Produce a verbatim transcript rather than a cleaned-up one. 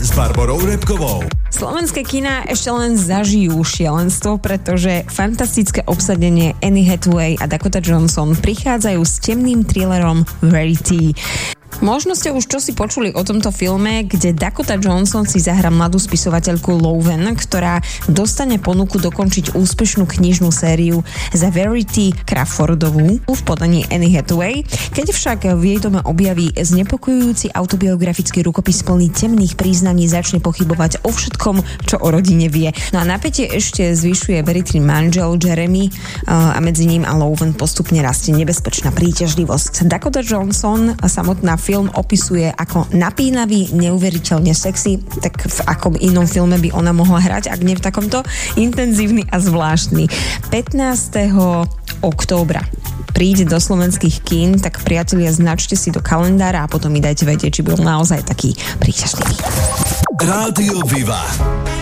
s Barborou Repkovou. Slovenské kina ešte len zažijú šialenstvo, pretože fantastické obsadenie Anne Hathaway a Dakota Johnson prichádzajú s temným thrillerom Verity. Možno ste už čosi počuli o tomto filme, kde Dakota Johnson si zahrá mladú spisovateľku Loven, ktorá dostane ponuku dokončiť úspešnú knižnú sériu The Verity Crawfordovú v podaní Anne Hathaway. Keď však v jej dome objaví znepokojujúci autobiografický rukopis plný temných príznaní, začne pochybovať o všetkom, čo o rodine vie. No a napätie ešte zvyšuje Verity manžel Jeremy a medzi ním a Loven postupne rastie nebezpečná príťažlivosť. Dakota Johnson, samotná film opisuje ako napínavý, neuveriteľne sexy, tak v akom inom filme by ona mohla hrať, ak nie v takomto intenzívny a zvláštny. pätnásteho októbra príde do slovenských kín, tak priatelia, značte si do kalendára a potom mi dajte vedieť, či bol naozaj taký príťažlivý. Rádio Viva.